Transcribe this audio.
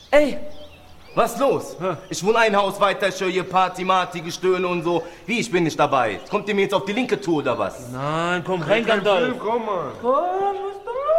Ey, was los? Ich wohne ein Haus weiter, ich höre hier Party, Marty, Gestöhne und so. Wie, ich bin nicht dabei? Kommt ihr mir jetzt auf die linke Tour oder was? Nein, komm rein, Gandalf. Komm mal. Komm, was ist